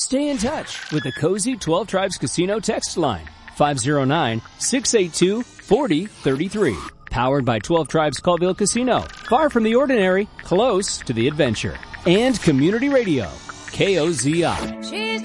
Stay in touch with the Cozy 12 Tribes Casino text line, 509-682-4033. Powered by 12 Tribes Colville Casino. Far from the ordinary, close to the adventure. And Community Radio, KOZI.